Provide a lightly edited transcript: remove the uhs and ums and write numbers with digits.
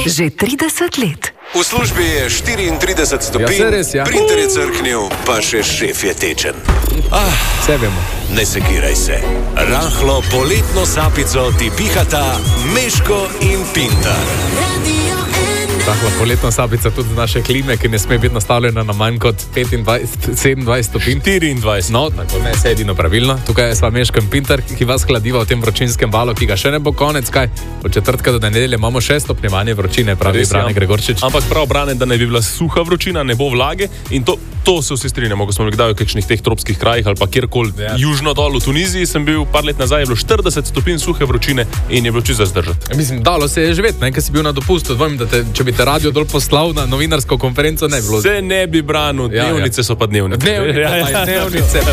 Že 30 let. V službi je 34 stopinj, Ja, res, ja. printer je crknil, pa še šef je tečen. Vse vemo. Ne sekiraj se. Rahlo poletno sapico ti pihata Meško in Pintar. Tahla poletna sapica tudi z naše klime, ki ne sme biti nastavljena na manj kot 27 stopinj. 24. No, tako ne, se edino pravilno. Tukaj je sva Meško in Pintar, ki vas hladiva v tem vročinskem valu, ki ga še ne bo konec. Kaj? Od četrtka do nedelje imamo 6 stopnjevanje vročine, pravi Res, Brane ja. Gregorčič. Ampak prav Brane, da ne bi bila suha vročina, ne bo vlage in to se vsi strinjamo, ko smo bili kdaj v kakšnih teh tropskih krajih ali pa kjerkoli južno dol v Tuniziji sem bil par let nazaj, je bilo 40 stopinj suhe vročine in je bilo čisto zdržati. Mislim, dalo se je živeti, ker si bil na dopustu. Dvomim, da če bi te radio dol poslal na novinarsko konferenco, ne bi bilo. Se ne bi branil, dnevnice so pa dnevnice. Dnevnice pa